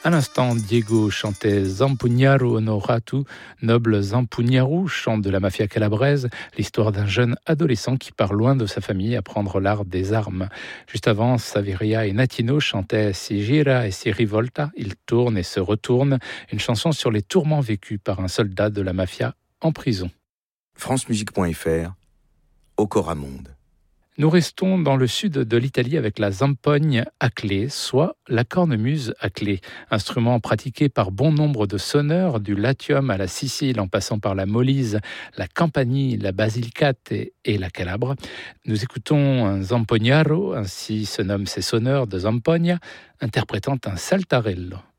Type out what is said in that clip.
À l'instant, Diego chantait Zampugnaro Onoratu, noble Zampugnaro, chant de la mafia calabraise, l'histoire d'un jeune adolescent qui part loin de sa famille apprendre l'art des armes. Juste avant, Saveria et Natino chantaient Si gira et si rivolta, il tourne et se retourne, une chanson sur les tourments vécus par un soldat de la mafia en prison. francemusique.fr, Ocoramonde. Nous restons dans le sud de l'Italie avec la zampogne à clé, soit la cornemuse à clé, instrument pratiqué par bon nombre de sonneurs, du Latium à la Sicile en passant par la Molise, la Campanie, la Basilicate et la Calabre. Nous écoutons un zampognaro, ainsi se nomment ces sonneurs de Zampogna, interprétant un saltarello.